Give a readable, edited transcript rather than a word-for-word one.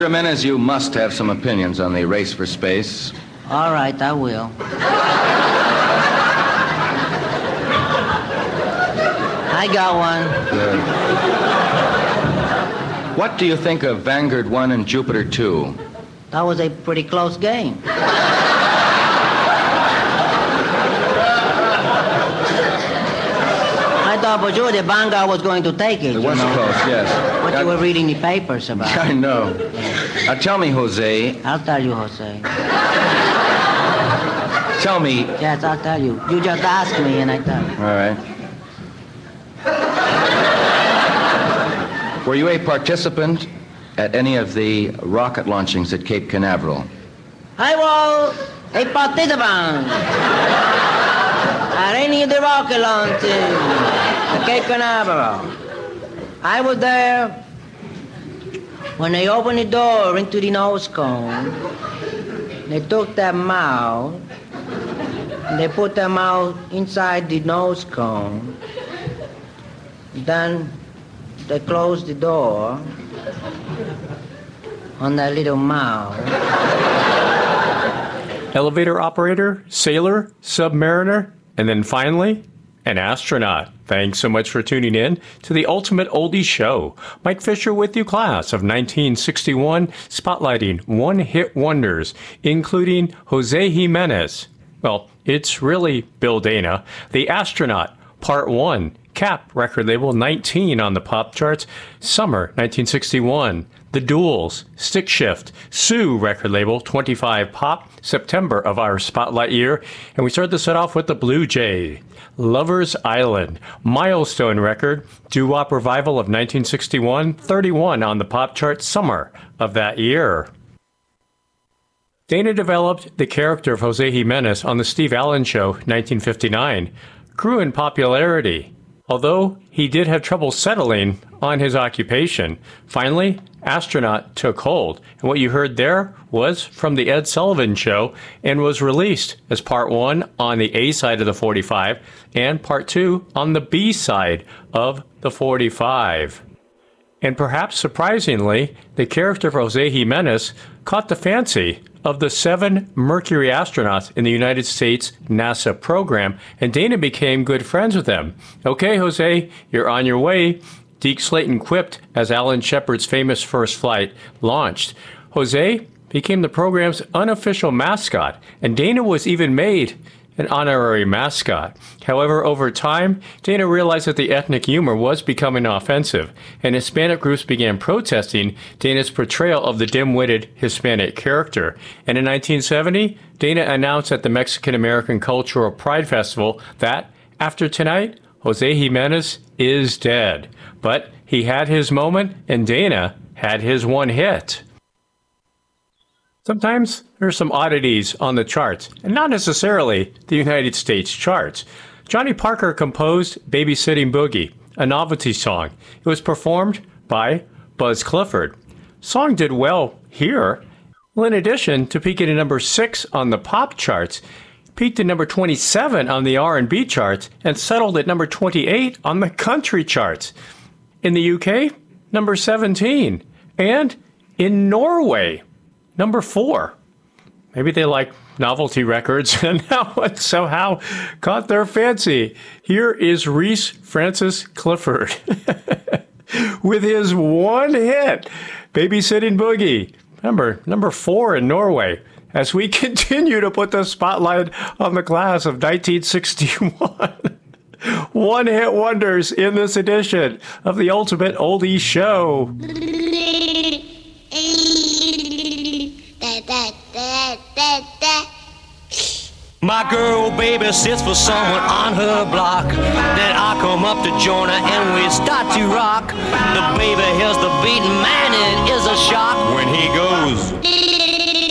Jimenez, you must have some opinions on the race for space. All right, I will. I got one. Good. What do you think of Vanguard 1 and Jupiter 2? That was a pretty close game. I thought for sure the Vanguard was going to take it. It was close, yes. What you were reading the papers about. I know. Now tell me, Jose. I'll tell you, Jose. Tell me. Yes, I'll tell you. You just ask me and I tell you. All right. Were you a participant at any of the rocket launchings at Cape Canaveral? I was a participant at any of the rocket launches at Cape Canaveral. I was there when they opened the door into the nose cone. They took them out, and they put them out inside the nose cone. Then they closed the door on that little mouth. Elevator operator, sailor, submariner, and then finally, an astronaut. Thanks so much for tuning in to the Ultimate Oldie Show. Mike Fisher with you, class of 1961, spotlighting one-hit wonders, including Jose Jimenez. Well, it's really Bill Dana. The Astronaut, Part 1, Cap, record label 19 on the pop charts, summer 1961. The Duels, Stick Shift, Sue, record label 25 pop, September of our spotlight year. And we start the set off with the Blue Jay. Lover's Island, milestone record, doo-wop revival of 1961, 31 on the pop chart, summer of that year. Dana developed the character of Jose Jimenez on The Steve Allen Show, 1959, grew in popularity, although he did have trouble settling on his occupation. Finally, Astronaut took hold, and what you heard there was from The Ed Sullivan Show and was released as Part 1 on the A side of the 45 and Part 2 on the B side of the 45. And perhaps surprisingly, the character of Jose Jimenez caught the fancy of the 7 Mercury astronauts in the United States NASA program, and Dana became good friends with them. Okay, Jose, you're on your way, Deke Slayton quipped as Alan Shepard's famous first flight launched. Jose became the program's unofficial mascot, and Dana was even made an honorary mascot. However, over time, Dana realized that the ethnic humor was becoming offensive, and Hispanic groups began protesting Dana's portrayal of the dim-witted Hispanic character. And in 1970, Dana announced at the Mexican American Cultural Pride Festival that, after tonight, Jose Jimenez is dead. But he had his moment, and Dana had his one hit. Sometimes there's some oddities on the charts, and not necessarily the United States charts. Johnny Parker composed Babysitting Boogie, a novelty song. It was performed by Buzz Clifford. Song did well here. Well, in addition to peaking at number 6 on the pop charts, peaked at number 27 on the R&B charts, and settled at number 28 on the country charts. In the UK, number 17. And in Norway, number 4. Maybe they like novelty records, and now it somehow caught their fancy. Here is Reese Francis Clifford with his one hit, Babysitting Boogie. Remember, number 4 in Norway, as we continue to put the spotlight on the class of 1961. One-hit wonders in this edition of the Ultimate Oldie Show. My girl baby sits for someone on her block. Then I come up to join her and we start to rock. The baby hears the beat, man, it is a shock when he goes.